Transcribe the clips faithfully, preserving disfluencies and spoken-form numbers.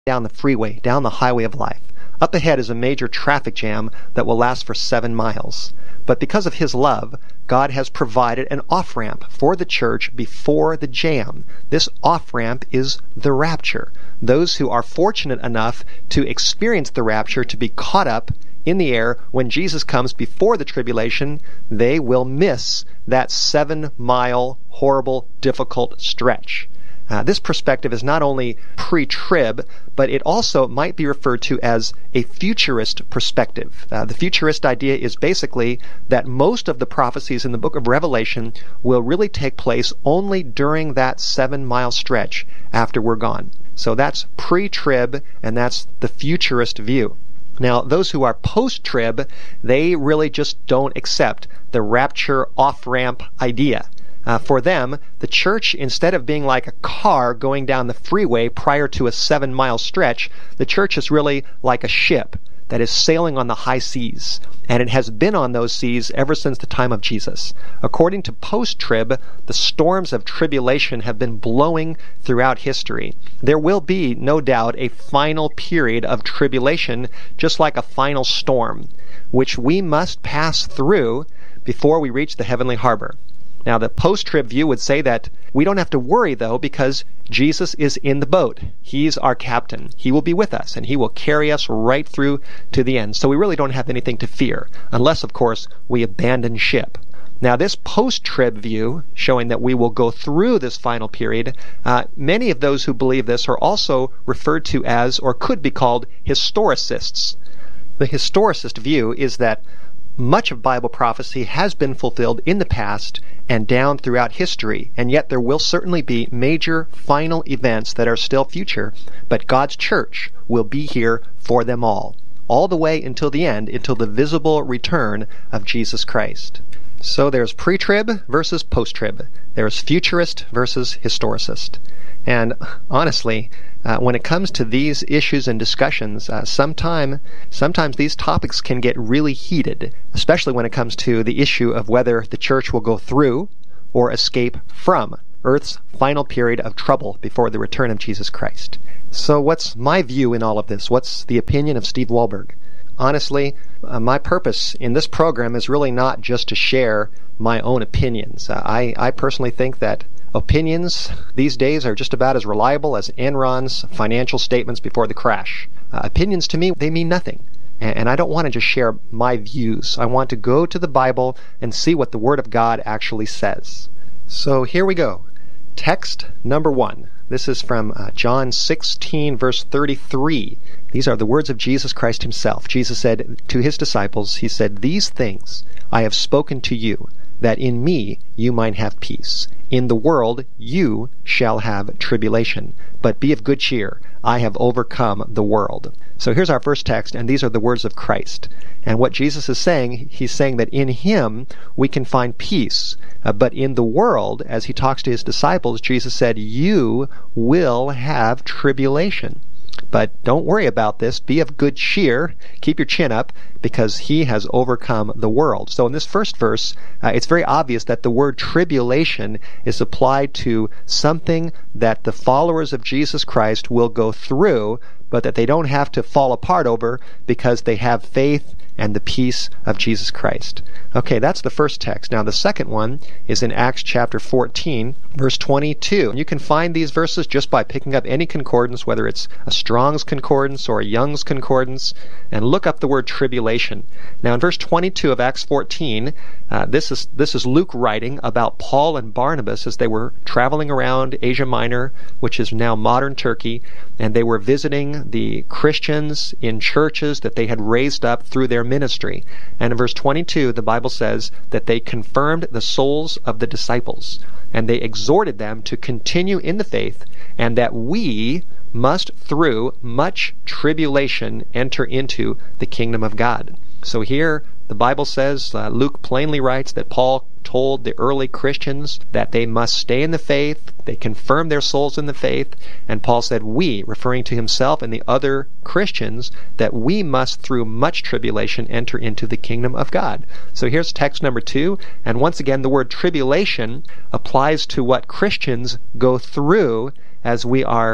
down the freeway, down the highway of life. Up ahead is a major traffic jam that will last for seven miles. But because of His love, God has provided an off-ramp for the church before the jam. This off-ramp is the rapture. Those who are fortunate enough to experience the rapture, to be caught up in the air when Jesus comes before the tribulation, they will miss that seven-mile, horrible, difficult stretch. Uh, this perspective is not only pre-trib, but it also might be referred to as a futurist perspective. Uh, the futurist idea is basically that most of the prophecies in the book of Revelation will really take place only during that seven-mile stretch after we're gone. So that's pre-trib, and that's the futurist view. Now, those who are post-trib, they really just don't accept the rapture off-ramp idea. Uh, for them, the church, instead of being like a car going down the freeway prior to a seven-mile stretch, the church is really like a ship that is sailing on the high seas, and it has been on those seas ever since the time of Jesus. According to post-trib, the storms of tribulation have been blowing throughout history. There will be, no doubt, a final period of tribulation, just like a final storm, which we must pass through before we reach the heavenly harbor. Now, the post-trib view would say that we don't have to worry, though, because Jesus is in the boat. He's our captain. He will be with us, and He will carry us right through to the end. So we really don't have anything to fear, unless, of course, we abandon ship. Now, this post-trib view, showing that we will go through this final period, uh, many of those who believe this are also referred to as, or could be called, historicists. The historicist view is that much of Bible prophecy has been fulfilled in the past and down throughout history, and yet there will certainly be major final events that are still future, but God's church will be here for them all, all the way until the end, until the visible return of Jesus Christ. So there's pre-trib versus post-trib. There's futurist versus historicist. And honestly, uh, when it comes to these issues and discussions, uh, sometime, sometimes these topics can get really heated, especially when it comes to the issue of whether the church will go through or escape from Earth's final period of trouble before the return of Jesus Christ. So what's my view in all of this? What's the opinion of Steve Wohlberg? Honestly, uh, my purpose in this program is really not just to share my own opinions. Uh, I, I personally think that opinions these days are just about as reliable as Enron's financial statements before the crash. Uh, opinions to me, they mean nothing. And, and I don't want to just share my views. I want to go to the Bible and see what the Word of God actually says. So here we go. Text number one. This is from uh, John sixteen, verse thirty-three. These are the words of Jesus Christ Himself. Jesus said to His disciples, He said, "These things I have spoken to you, that in me you might have peace. In the world you shall have tribulation, but be of good cheer. I have overcome the world." So here's our first text, and these are the words of Christ. And what Jesus is saying, He's saying that in Him we can find peace. Uh, but in the world, as He talks to His disciples, Jesus said, you will have tribulation. But don't worry about this. Be of good cheer. Keep your chin up, because He has overcome the world. So in this first verse, uh, it's very obvious that the word tribulation is applied to something that the followers of Jesus Christ will go through, but that they don't have to fall apart over because they have faith and the peace of Jesus Christ. Okay, that's the first text. Now the second one is in Acts chapter fourteen, verse twenty-two. You can find these verses just by picking up any concordance, whether it's a Strong's concordance or a Young's concordance, and look up the word tribulation. Now in verse twenty-two of Acts fourteen, uh, this is this is Luke writing about Paul and Barnabas as they were traveling around Asia Minor, which is now modern Turkey, and they were visiting the Christians in churches that they had raised up through their ministry. And in verse twenty-two, the Bible says that they confirmed the souls of the disciples, and they exhorted them to continue in the faith, and that we must, through much tribulation, enter into the kingdom of God. So here, the Bible says, uh, Luke plainly writes that Paul told the early Christians that they must stay in the faith. They confirmed their souls in the faith. And Paul said, we, referring to himself and the other Christians, that we must, through much tribulation, enter into the kingdom of God. So here's text number two. And once again, the word tribulation applies to what Christians go through as we are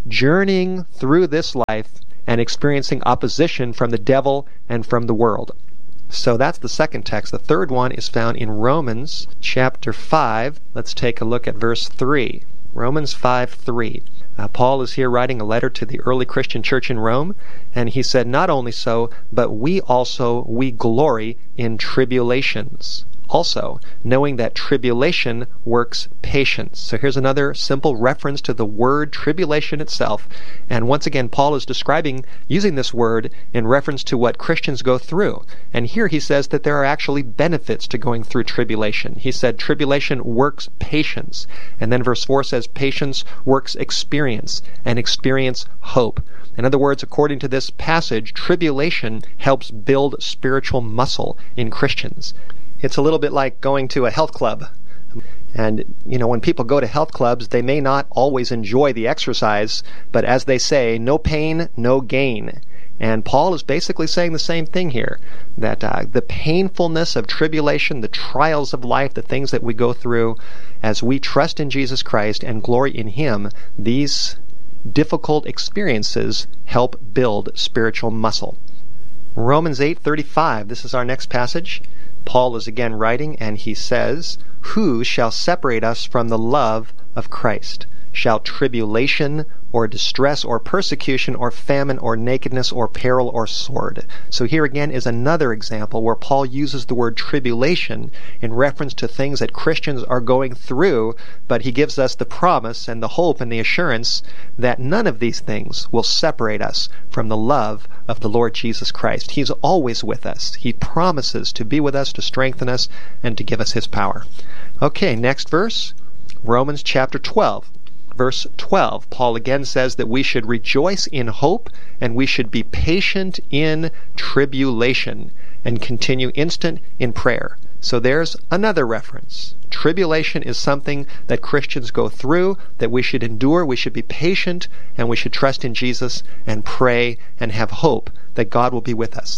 journeying through this life and experiencing opposition from the devil and from the world. So that's the second text. The third one is found in Romans chapter five. Let's take a look at verse three. Romans five three. Uh, Paul is here writing a letter to the early Christian church in Rome, and he said, not only so, but we also, we glory in tribulations. Also, knowing that tribulation works patience. So here's another simple reference to the word tribulation itself. And once again, Paul is describing, using this word in reference to what Christians go through. And here he says that there are actually benefits to going through tribulation. He said tribulation works patience. And then verse four says patience works experience, and experience hope. In other words, according to this passage, tribulation helps build spiritual muscle in Christians. It's a little bit like going to a health club. And, you know, when people go to health clubs, they may not always enjoy the exercise, but as they say, no pain, no gain. And Paul is basically saying the same thing here, that uh, the painfulness of tribulation, the trials of life, the things that we go through as we trust in Jesus Christ and glory in Him, these difficult experiences help build spiritual muscle. Romans eight thirty-five, this is our next passage. Paul is again writing, and he says, who shall separate us from the love of Christ? Shall tribulation or distress or persecution or famine or nakedness or peril or sword? So here again is another example where Paul uses the word tribulation in reference to things that Christians are going through, but he gives us the promise and the hope and the assurance that none of these things will separate us from the love of the Lord Jesus Christ. He's always with us. He promises to be with us, to strengthen us, and to give us His power. Okay, next verse, Romans chapter twelve. Verse twelve, Paul again says that we should rejoice in hope, and we should be patient in tribulation, and continue instant in prayer. So there's another reference. Tribulation is something that Christians go through, that we should endure, we should be patient, and we should trust in Jesus and pray and have hope that God will be with us.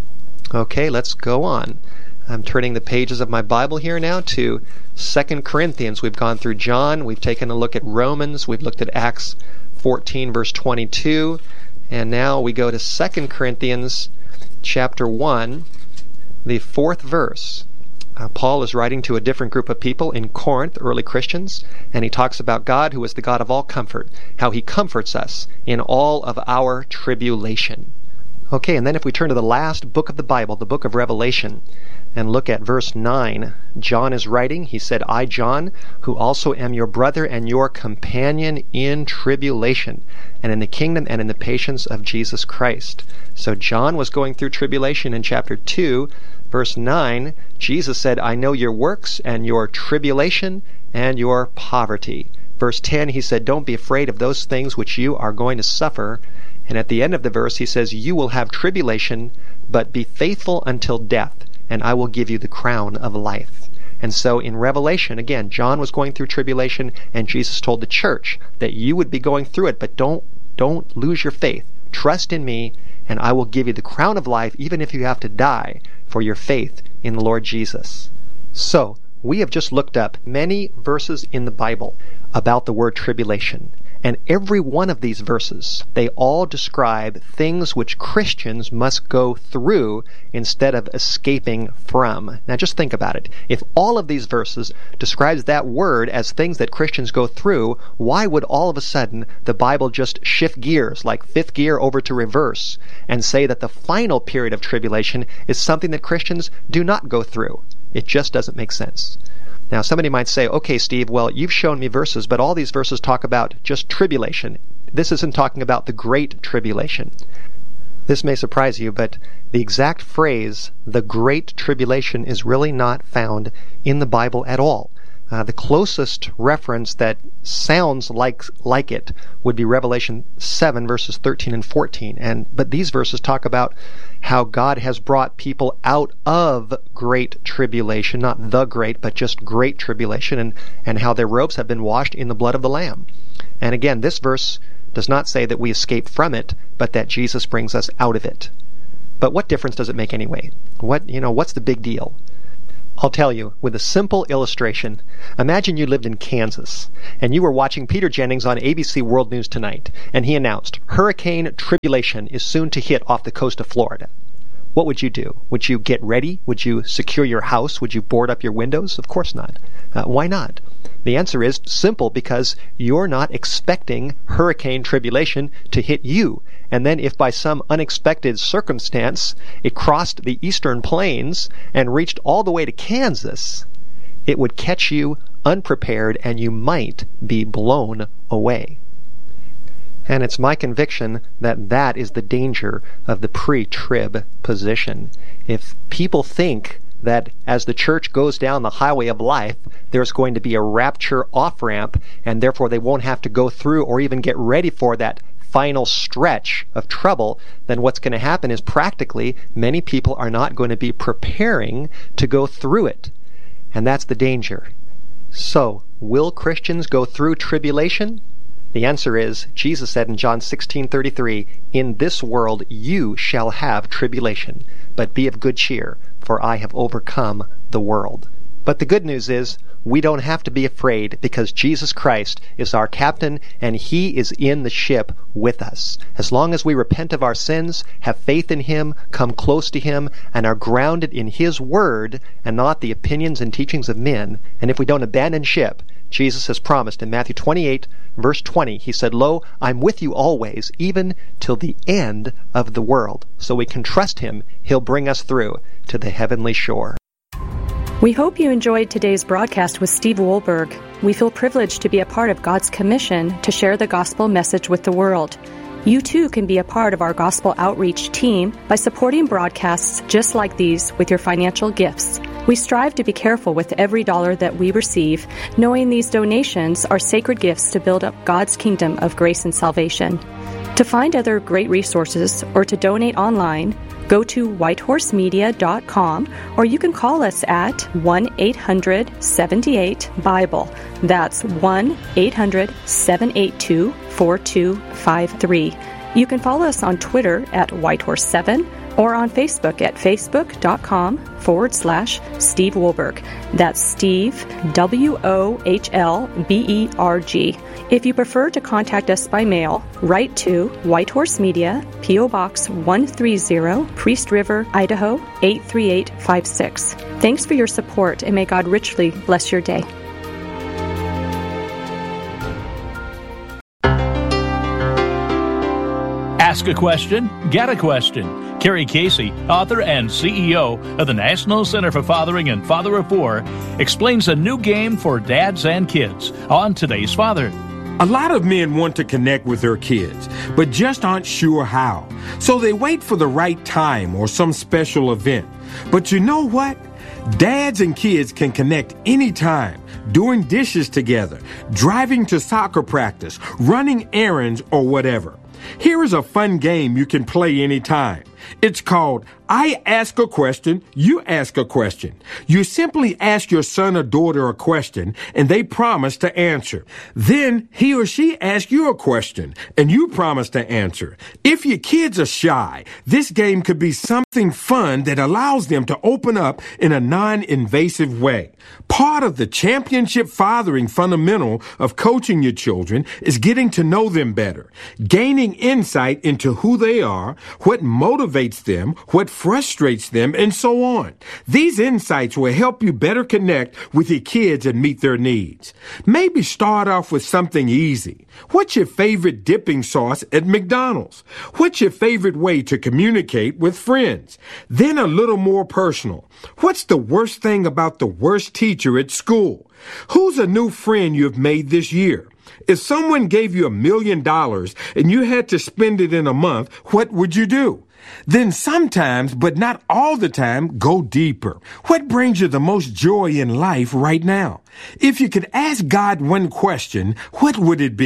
Okay, let's go on. I'm turning the pages of my Bible here now to Second Corinthians. We've gone through John, we've taken a look at Romans, we've looked at Acts fourteen verse twenty-two, and now we go to Second Corinthians chapter one, the fourth verse. Uh, Paul is writing to a different group of people in Corinth, early Christians, and he talks about God who is the God of all comfort, how He comforts us in all of our tribulation. Okay, and then if we turn to the last book of the Bible, the book of Revelation, and look at verse nine. John is writing, he said, I, John, who also am your brother and your companion in tribulation, and in the kingdom and in the patience of Jesus Christ. So John was going through tribulation in chapter two, verse nine. Jesus said, I know your works and your tribulation and your poverty. Verse ten, he said, don't be afraid of those things which you are going to suffer. And at the end of the verse, he says, you will have tribulation, but be faithful until death, and I will give you the crown of life. And so in Revelation, again, John was going through tribulation, and Jesus told the church that you would be going through it, but don't don't lose your faith. Trust in me, and I will give you the crown of life, even if you have to die for your faith in the Lord Jesus. So, we have just looked up many verses in the Bible about the word tribulation. And every one of these verses, they all describe things which Christians must go through instead of escaping from. Now just think about it. If all of these verses describes that word as things that Christians go through, why would all of a sudden the Bible just shift gears, like fifth gear over to reverse, and say that the final period of tribulation is something that Christians do not go through? It just doesn't make sense. Now, somebody might say, okay, Steve, well, you've shown me verses, but all these verses talk about just tribulation. This isn't talking about the great tribulation. This may surprise you, but the exact phrase, the great tribulation, is really not found in the Bible at all. Uh, the closest reference that sounds like like it would be Revelation seven, verses thirteen and fourteen. And but these verses talk about how God has brought people out of great tribulation, not the great, but just great tribulation, and, and how their robes have been washed in the blood of the Lamb. And again, this verse does not say that we escape from it, but that Jesus brings us out of it. But what difference does it make anyway? What, you know, what's the big deal? I'll tell you with a simple illustration. Imagine you lived in Kansas and you were watching Peter Jennings on A B C World News Tonight, and he announced Hurricane Tribulation is soon to hit off the coast of Florida. What would you do? Would you get ready? Would you secure your house? Would you board up your windows? Of course not. Uh, why not? The answer is simple, because you're not expecting hurricane tribulation to hit you. And then if by some unexpected circumstance it crossed the eastern plains and reached all the way to Kansas, it would catch you unprepared and you might be blown away. And it's my conviction that that is the danger of the pre-trib position. If people think that as the church goes down the highway of life, there's going to be a rapture off-ramp, and therefore they won't have to go through or even get ready for that final stretch of trouble, then what's going to happen is practically many people are not going to be preparing to go through it. And that's the danger. So, will Christians go through tribulation? The answer is, Jesus said in John sixteen thirty-three, "In this world you shall have tribulation, but be of good cheer, for I have overcome the world." But the good news is, we don't have to be afraid, because Jesus Christ is our captain and He is in the ship with us. As long as we repent of our sins, have faith in Him, come close to Him, and are grounded in His Word and not the opinions and teachings of men, and if we don't abandon ship, Jesus has promised in Matthew twenty-eight, verse twenty, He said, "Lo, I'm with you always, even till the end of the world." So we can trust Him. He'll bring us through to the heavenly shore. We hope you enjoyed today's broadcast with Steve Wohlberg. We feel privileged to be a part of God's commission to share the gospel message with the world. You too can be a part of our gospel outreach team by supporting broadcasts just like these with your financial gifts. We strive to be careful with every dollar that we receive, knowing these donations are sacred gifts to build up God's kingdom of grace and salvation. To find other great resources or to donate online, go to whitehorse media dot com, or you can call us at one eight hundred seven eight Bible. That's one eight hundred seven eight two four two five three. You can follow us on Twitter at whitehorse seven or on Facebook at facebook.com forward slash Steve Wohlberg. That's Steve, W O H L B E R G. If you prefer to contact us by mail, write to White Horse Media, P O Box one thirty, Priest River, Idaho eight three eight five six. Thanks for your support, and may God richly bless your day. Ask a question, get a question. Kerry Casey, author and C E O of the National Center for Fathering and Father of Four, explains a new game for dads and kids on Today's Father. A lot of men want to connect with their kids, but just aren't sure how. So they wait for the right time or some special event. But you know what? Dads and kids can connect anytime, doing dishes together, driving to soccer practice, running errands, or whatever. Here is a fun game you can play anytime. It's called I Ask a Question, You Ask a Question. You simply ask your son or daughter a question, and they promise to answer. Then he or she asks you a question, and you promise to answer. If your kids are shy, this game could be something fun that allows them to open up in a non-invasive way. Part of the championship fathering fundamental of coaching your children is getting to know them better, gaining insight into who they are, what motivates them, what frustrates them, and so on. These insights will help you better connect with your kids and meet their needs. Maybe start off with something easy. What's your favorite dipping sauce at McDonald's? What's your favorite way to communicate with friends? Then a little more personal. What's the worst thing about the worst teacher at school? Who's a new friend you've made this year? If someone gave you a million dollars and you had to spend it in a month, what would you do? Then sometimes, but not all the time, go deeper. What brings you the most joy in life right now? If you could ask God one question, what would it be?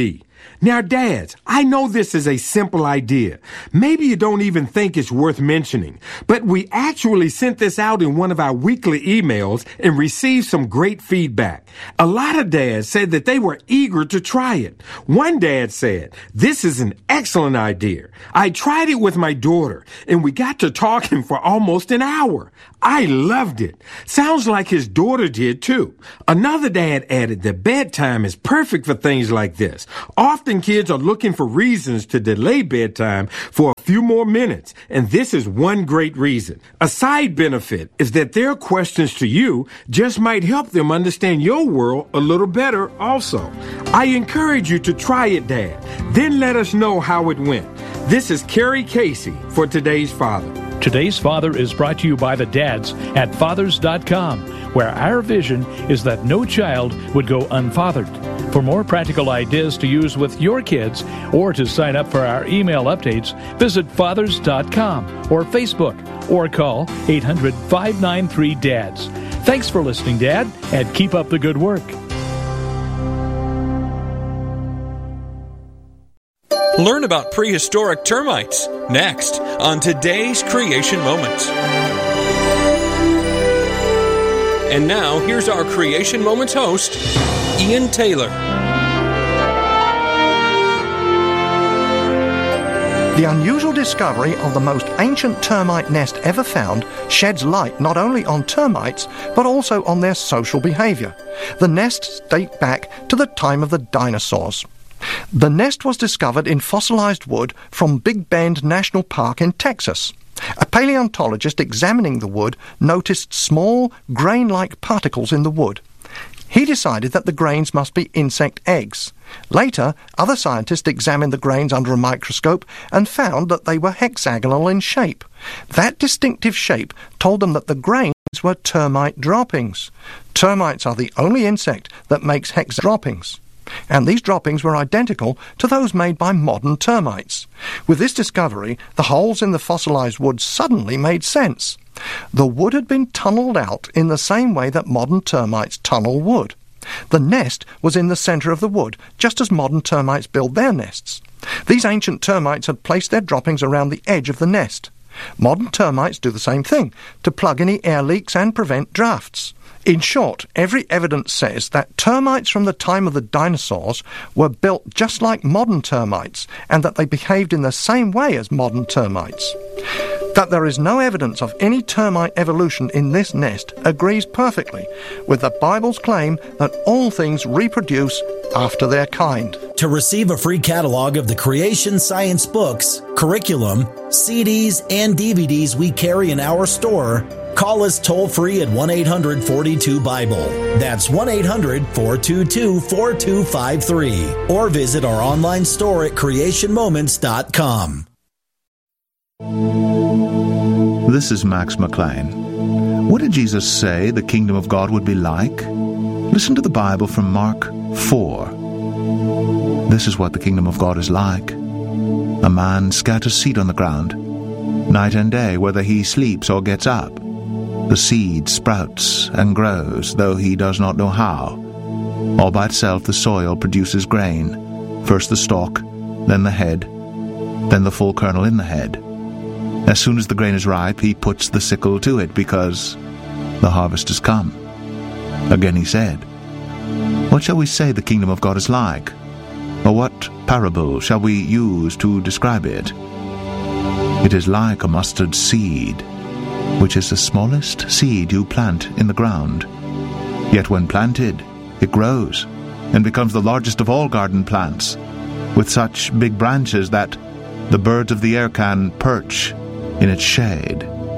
Now, dads, I know this is a simple idea. Maybe you don't even think it's worth mentioning, but we actually sent this out in one of our weekly emails and received some great feedback. A lot of dads said that they were eager to try it. One dad said, "This is an excellent idea. I tried it with my daughter, and we got to talking for almost an hour. I loved it. Sounds like his daughter did too." Another dad added that bedtime is perfect for things like this. Often kids are looking for reasons to delay bedtime for a few more minutes, and this is one great reason. A side benefit is that their questions to you just might help them understand your world a little better also. I encourage you to try it, Dad. Then let us know how it went. This is Kerry Casey for Today's Father. Today's Father is brought to you by the dads at fathers dot com, where our vision is that no child would go unfathered. For more practical ideas to use with your kids or to sign up for our email updates, visit fathers dot com or Facebook or call eight hundred, five nine three, D A D S. Thanks for listening, Dad, and keep up the good work. Learn about prehistoric termites next on Today's Creation Moments. And now, here's our Creation Moments host, Ian Taylor. The unusual discovery of the most ancient termite nest ever found sheds light not only on termites, but also on their social behavior. The nests date back to the time of the dinosaurs. The nest was discovered in fossilized wood from Big Bend National Park in Texas. A paleontologist examining the wood noticed small, grain-like particles in the wood. He decided that the grains must be insect eggs. Later, other scientists examined the grains under a microscope and found that they were hexagonal in shape. That distinctive shape told them that the grains were termite droppings. Termites are the only insect that makes hex droppings, and these droppings were identical to those made by modern termites. With this discovery, the holes in the fossilized wood suddenly made sense. The wood had been tunneled out in the same way that modern termites tunnel wood. The nest was in the center of the wood, just as modern termites build their nests. These ancient termites had placed their droppings around the edge of the nest. Modern termites do the same thing, to plug any air leaks and prevent drafts. In short, every evidence says that termites from the time of the dinosaurs were built just like modern termites, and that they behaved in the same way as modern termites. That there is no evidence of any termite evolution in this nest agrees perfectly with the Bible's claim that all things reproduce after their kind. To receive a free catalog of the Creation Science books, curriculum, C Ds, and D V Ds we carry in our store, call us toll-free at one eight hundred, four two, Bible. That's one eight hundred, four two two, four two five three. Or visit our online store at creation moments dot com. This is Max McLean. What did Jesus say the kingdom of God would be like? Listen to the Bible from Mark four. This is what the kingdom of God is like. A man scatters seed on the ground. Night and day, whether he sleeps or gets up, the seed sprouts and grows, though he does not know how. All by itself the soil produces grain, first the stalk, then the head, then the full kernel in the head. As soon as the grain is ripe, he puts the sickle to it, because the harvest has come. Again he said, What shall we say the kingdom of God is like? Or what parable shall we use to describe it? It is like a mustard seed, which is the smallest seed you plant in the ground. Yet when planted, it grows and becomes the largest of all garden plants, with such big branches that the birds of the air can perch in its shade.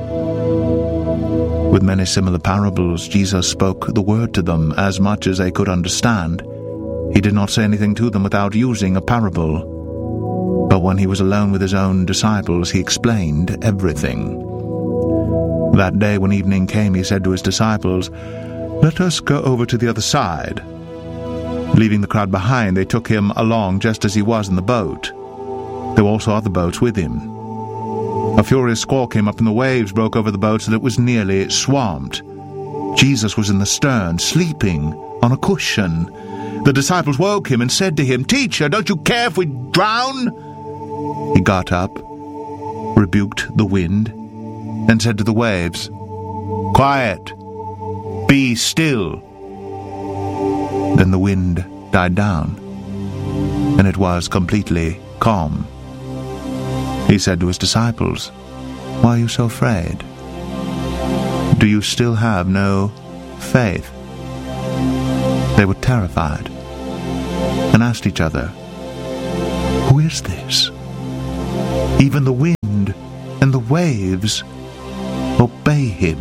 With many similar parables, Jesus spoke the word to them as much as they could understand. He did not say anything to them without using a parable. But when he was alone with his own disciples, he explained everything. That day when evening came, he said to his disciples, Let us go over to the other side. Leaving the crowd behind, they took him along just as he was in the boat. There were also other boats with him. A furious squall came up, and the waves broke over the boat so that it was nearly swamped. Jesus was in the stern, sleeping on a cushion. The disciples woke him and said to him, "Teacher, don't you care if we drown?" He got up, rebuked the wind, and said to the waves, "Quiet, be still." Then the wind died down, and it was completely calm. He said to his disciples, "Why are you so afraid? Do you still have no faith?" They were terrified and asked each other, "Who is this? Even the wind and the waves obey him."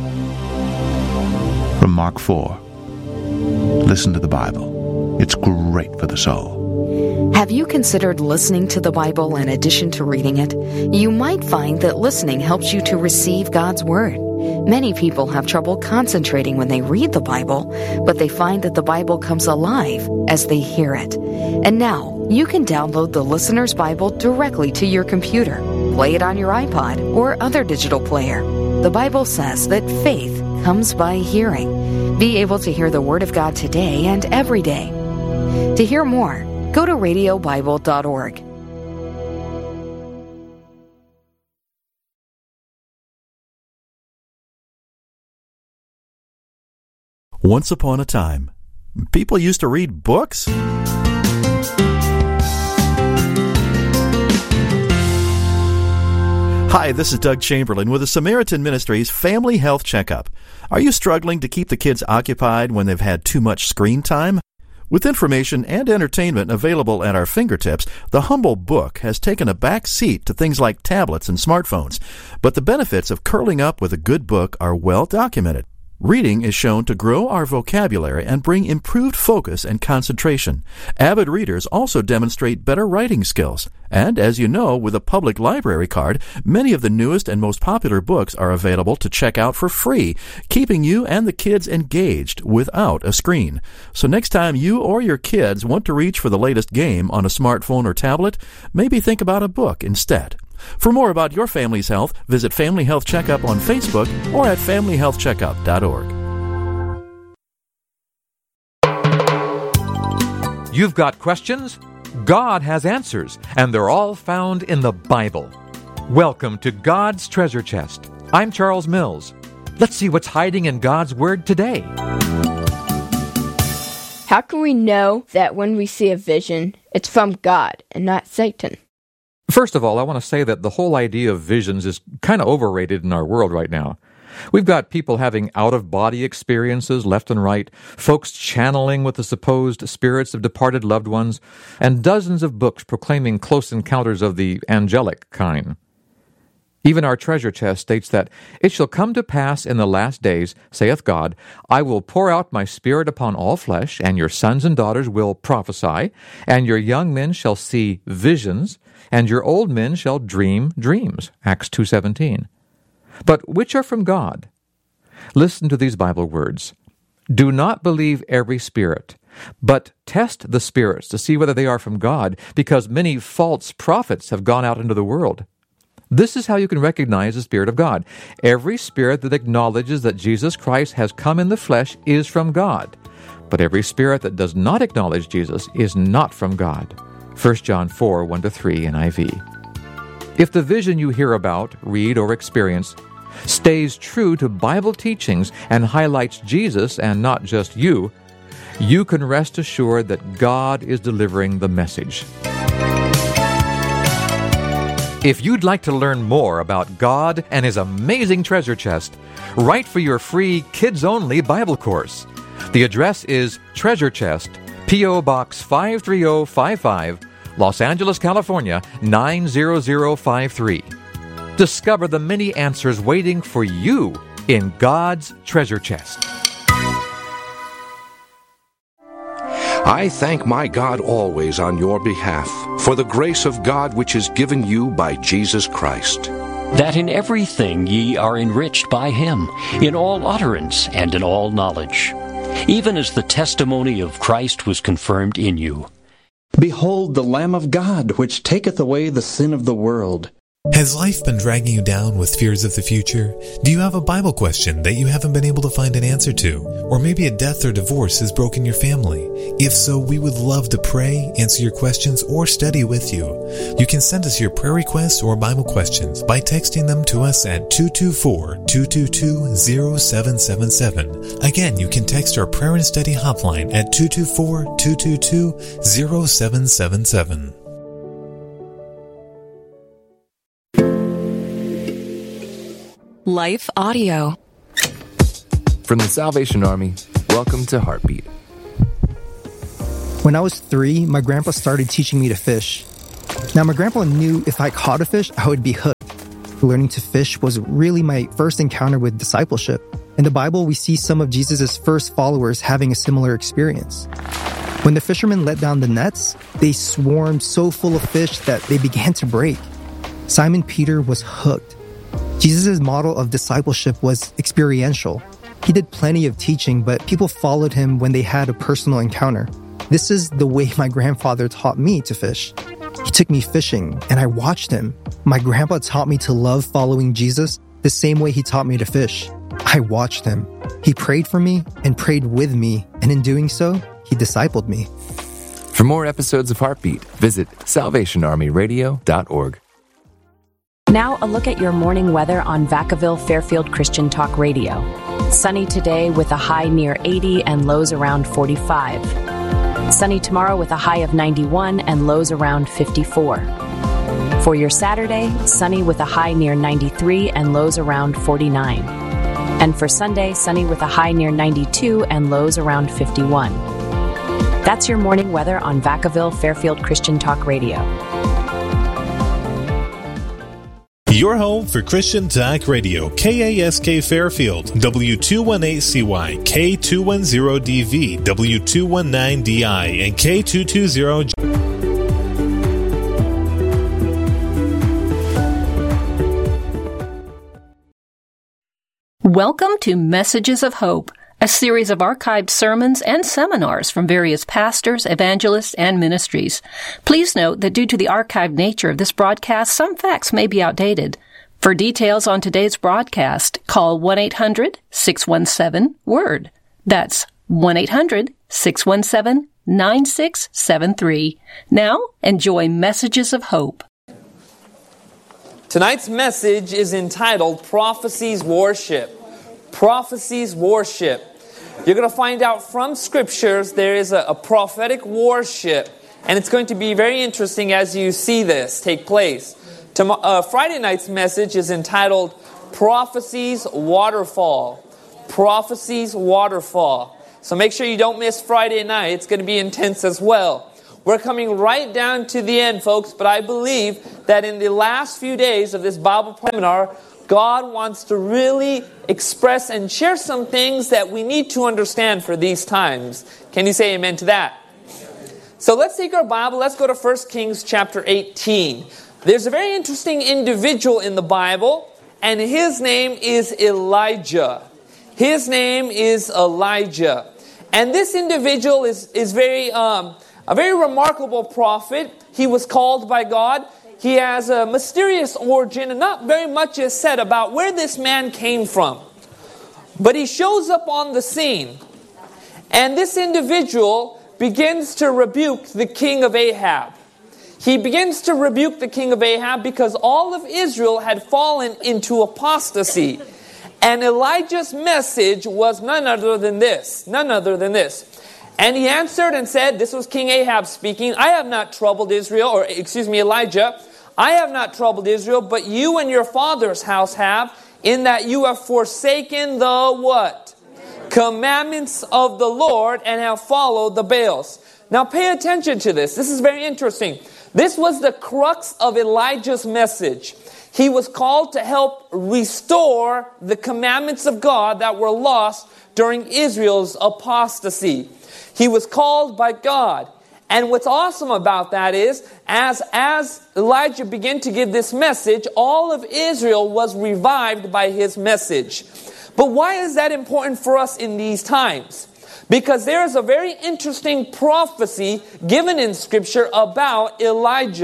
From Mark four. Listen to the Bible. It's great for the soul. Have you considered listening to the Bible in addition to reading it? You might find that listening helps you to receive God's Word. Many people have trouble concentrating when they read the Bible, but they find that the Bible comes alive as they hear it. And now, you can download the Listener's Bible directly to your computer. Play it on your iPod or other digital player. The Bible says that faith comes by hearing. Be able to hear the Word of God today and every day. To hear more, go to radio bible dot org. Once upon a time, people used to read books? Hi, this is Doug Chamberlain with the Samaritan Ministries Family Health Checkup. Are you struggling to keep the kids occupied when they've had too much screen time? With information and entertainment available at our fingertips, the humble book has taken a back seat to things like tablets and smartphones. But the benefits of curling up with a good book are well documented. Reading is shown to grow our vocabulary and bring improved focus and concentration. Avid readers also demonstrate better writing skills. And as you know, with a public library card, many of the newest and most popular books are available to check out for free, keeping you and the kids engaged without a screen. So next time you or your kids want to reach for the latest game on a smartphone or tablet, maybe think about a book instead. For more about your family's health, visit Family Health Checkup on Facebook or at family health checkup dot org. You've got questions? God has answers, and they're all found in the Bible. Welcome to God's Treasure Chest. I'm Charles Mills. Let's see what's hiding in God's Word today. How can we know that when we see a vision, it's from God and not Satan? First of all, I want to say that the whole idea of visions is kind of overrated in our world right now. We've got people having out-of-body experiences left and right, folks channeling with the supposed spirits of departed loved ones, and dozens of books proclaiming close encounters of the angelic kind. Even our treasure chest states that, "It shall come to pass in the last days, saith God, I will pour out my Spirit upon all flesh, and your sons and daughters will prophesy, and your young men shall see visions, and your old men shall dream dreams." Acts two seventeen. But which are from God? Listen to these Bible words. "Do not believe every spirit, but test the spirits to see whether they are from God, because many false prophets have gone out into the world." This is how you can recognize the Spirit of God. Every spirit that acknowledges that Jesus Christ has come in the flesh is from God. But every spirit that does not acknowledge Jesus is not from God. First John four, one to three, N I V. If the vision you hear about, read, or experience stays true to Bible teachings and highlights Jesus and not just you, you can rest assured that God is delivering the message. If you'd like to learn more about God and His amazing treasure chest, write for your free kids-only Bible course. The address is Treasure Chest, P O. Box five three zero five five, Los Angeles, California, nine zero zero five three. Discover the many answers waiting for you in God's treasure chest. I thank my God always on your behalf for the grace of God which is given you by Jesus Christ, that in everything ye are enriched by him, in all utterance and in all knowledge, even as the testimony of Christ was confirmed in you. Behold the Lamb of God, which taketh away the sin of the world. Has life been dragging you down with fears of the future? Do you have a Bible question that you haven't been able to find an answer to? Or maybe a death or divorce has broken your family? If so, we would love to pray, answer your questions, or study with you. You can send us your prayer requests or Bible questions by texting them to us at two two four, two two two, zero seven seven seven. Again, you can text our prayer and study hotline at two two four, two two two, zero seven seven seven. Life Audio. From the Salvation Army, welcome to Heartbeat. When I was three, my grandpa started teaching me to fish. Now, my grandpa knew if I caught a fish, I would be hooked. Learning to fish was really my first encounter with discipleship. In the Bible, we see some of Jesus' first followers having a similar experience. When the fishermen let down the nets, they swarmed so full of fish that they began to break. Simon Peter was hooked. Jesus' model of discipleship was experiential. He did plenty of teaching, but people followed him when they had a personal encounter. This is the way my grandfather taught me to fish. He took me fishing, and I watched him. My grandpa taught me to love following Jesus the same way he taught me to fish. I watched him. He prayed for me and prayed with me, and in doing so, he discipled me. For more episodes of Heartbeat, visit salvation army radio dot org. Now a look at your morning weather on Vacaville Fairfield Christian Talk Radio. Sunny today with a high near eighty and lows around forty-five. Sunny tomorrow with a high of ninety-one and lows around fifty-four. For your Saturday, sunny with a high near ninety-three and lows around forty-nine. And for Sunday, sunny with a high near ninety-two and lows around fifty-one. That's your morning weather on Vacaville Fairfield Christian Talk Radio. Your home for Christian Talk Radio, K A S K Fairfield, W two eighteen C Y, K two ten D V, W two nineteen D I, and K two twenty. Welcome to Messages of Hope, a series of archived sermons and seminars from various pastors, evangelists, and ministries. Please note that due to the archived nature of this broadcast, some facts may be outdated. For details on today's broadcast, call one eight hundred, six one seven, W O R D. That's one eight hundred, six one seven, nine six seven three. Now, enjoy Messages of Hope. Tonight's message is entitled Prophecies Worship. Prophecies Worship. You're going to find out from Scriptures there is a, a prophetic worship, and it's going to be very interesting as you see this take place. Tom- uh, Friday night's message is entitled Prophecies Waterfall. Prophecies Waterfall. So make sure you don't miss Friday night. It's going to be intense as well. We're coming right down to the end, folks, but I believe that in the last few days of this Bible seminar, God wants to really express and share some things that we need to understand for these times. Can you say amen to that? So let's take our Bible. Let's go to First Kings chapter eighteen. There's a very interesting individual in the Bible, and his name is Elijah. His name is Elijah. And this individual is, is very um, a very remarkable prophet. He was called by God. He has a mysterious origin, and not very much is said about where this man came from. But he shows up on the scene, and this individual begins to rebuke the king of Ahab. He begins to rebuke the king of Ahab because all of Israel had fallen into apostasy. And Elijah's message was none other than this, none other than this. And he answered and said, this was King Ahab speaking, I have not troubled Israel, or excuse me, Elijah, I have not troubled Israel, but you and your father's house have, in that you have forsaken the what? Commandments of the Lord and have followed the Baals. Now pay attention to this. This is very interesting. This was the crux of Elijah's message. He was called to help restore the commandments of God that were lost during Israel's apostasy. He was called by God. And what's awesome about that is, as, as Elijah began to give this message, all of Israel was revived by his message. But why is that important for us in these times? Because there is a very interesting prophecy given in Scripture about Elijah.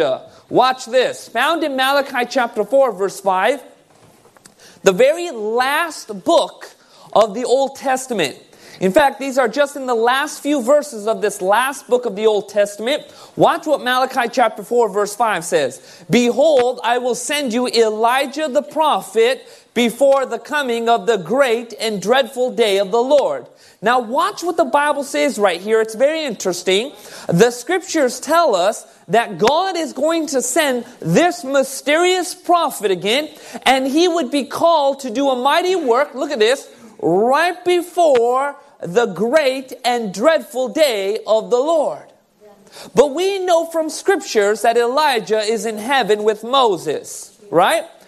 Watch this. Found in Malachi chapter four, verse five. The very last book of the Old Testament. In fact, these are just in the last few verses of this last book of the Old Testament. Watch what Malachi chapter four, verse five says. Behold, I will send you Elijah the prophet before the coming of the great and dreadful day of the Lord. Now watch what the Bible says right here. It's very interesting. The scriptures tell us that God is going to send this mysterious prophet again, and he would be called to do a mighty work, look at this, right before the great and dreadful day of the Lord. But we know from scriptures that Elijah is in heaven with Moses, right?